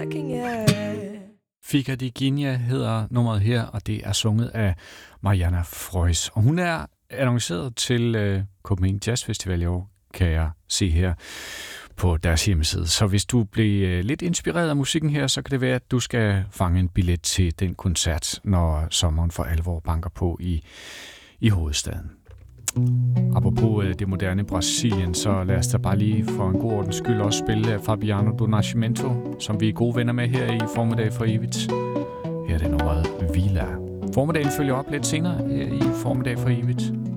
Fica di Guinea hedder nummeret her, og det er sunget af Mariana Freus. Og hun er annonceret til Copenhagen Jazz Festival i år, kan jeg se her på deres hjemmeside. Så hvis du bliver lidt inspireret af musikken her, så kan det være, at du skal fange en billet til den koncert, når sommeren for alvor banker på i hovedstaden. Apropos det moderne Brasilien, så lad os da bare lige for en god ordens skyld også spille Fabiano do Nascimento, som vi er gode venner med her i Formiddag for Evigt. Her er det nummeret Vila. Formiddagen følger op lidt senere i Formiddag for Evigt.